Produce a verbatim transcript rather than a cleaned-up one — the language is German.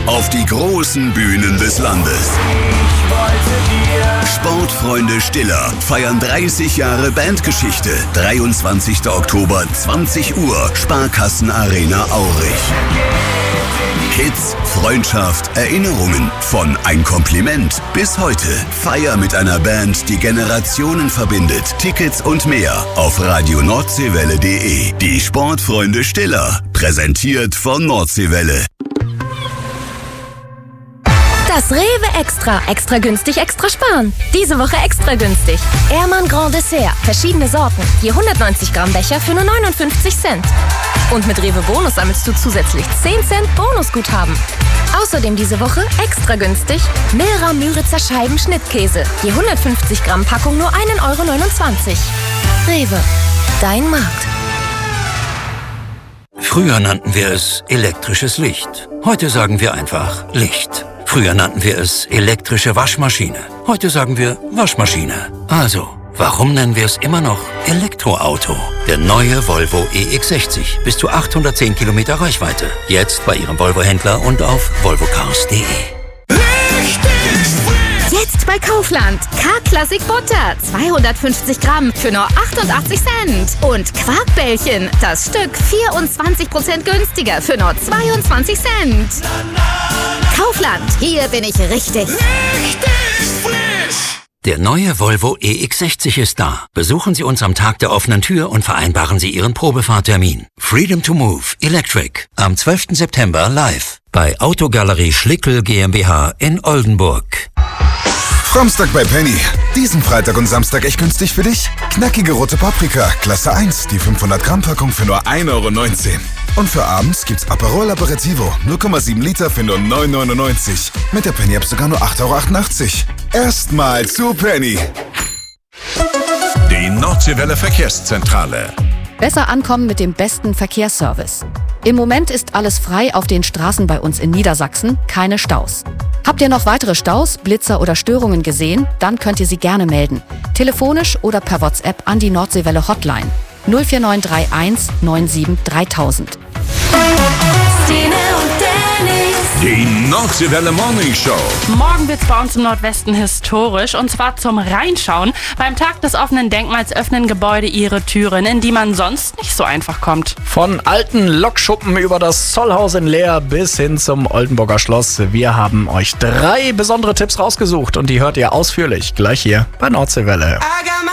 auf die großen Bühnen des Landes. Sportfreunde Stiller feiern dreißig Jahre Bandgeschichte. dreiundzwanzigster Oktober, zwanzig Uhr, Sparkassen-Arena Aurich. Hits, Freundschaft, Erinnerungen. Von Ein Kompliment bis heute. Feier mit einer Band, die Generationen verbindet. Tickets und mehr auf radio nordseewelle punkt de. Die Sportfreunde Stiller. Präsentiert von Nordseewelle. Das Rewe Extra. Extra günstig, extra sparen. Diese Woche extra günstig. Ehrmann Grand Dessert. Verschiedene Sorten. Je hundertneunzig Gramm Becher für nur neunundfünfzig Cent. Und mit Rewe Bonus sammelst du zusätzlich zehn Cent Bonusguthaben. Außerdem diese Woche extra günstig Milra Müritzer Scheiben Schnittkäse. Je hundertfünfzig Gramm Packung nur ein Euro neunundzwanzig. Rewe. Dein Markt. Früher nannten wir es elektrisches Licht. Heute sagen wir einfach Licht. Früher nannten wir es elektrische Waschmaschine. Heute sagen wir Waschmaschine. Also, warum nennen wir es immer noch Elektroauto? Der neue Volvo E X sechzig. Bis zu achthundertzehn Kilometer Reichweite. Jetzt bei Ihrem Volvo-Händler und auf volvo cars punkt de. Jetzt bei Kaufland. K-Klassik Butter. zweihundertfünfzig Gramm für nur achtundachtzig Cent. Und Quarkbällchen. Das Stück vierundzwanzig Prozent günstiger für nur zweiundzwanzig Cent. Kaufland. Hier bin ich richtig. Richtig frisch. Der neue Volvo E X sechzig ist da. Besuchen Sie uns am Tag der offenen Tür und vereinbaren Sie Ihren Probefahrtermin. Freedom to Move Electric. Am zwölften September live. Bei Autogalerie Schlickel GmbH in Oldenburg. Samstag bei Penny. Diesen Freitag und Samstag echt günstig für dich? Knackige rote Paprika, Klasse eins, die fünfhundert Gramm Packung für nur ein Euro neunzehn. Und für abends gibt's Aperol Aperitivo, null Komma sieben Liter für nur neun Euro neunundneunzig. Mit der Penny-App sogar nur acht Euro achtundachtzig. Erstmal zu Penny. Die Nordseewelle Verkehrszentrale. Besser ankommen mit dem besten Verkehrsservice. Im Moment ist alles frei auf den Straßen bei uns in Niedersachsen, keine Staus. Habt ihr noch weitere Staus, Blitzer oder Störungen gesehen? Dann könnt ihr sie gerne melden. Telefonisch oder per WhatsApp an die Nordseewelle Hotline null vier neun drei eins neun sieben dreitausend. Die Nordseewelle Morning Show. Morgen wird's bei uns im Nordwesten historisch, und zwar zum Reinschauen. Beim Tag des offenen Denkmals öffnen Gebäude ihre Türen, in die man sonst nicht so einfach kommt. Von alten Lokschuppen über das Zollhaus in Leer bis hin zum Oldenburger Schloss. Wir haben euch drei besondere Tipps rausgesucht und die hört ihr ausführlich gleich hier bei Nordseewelle.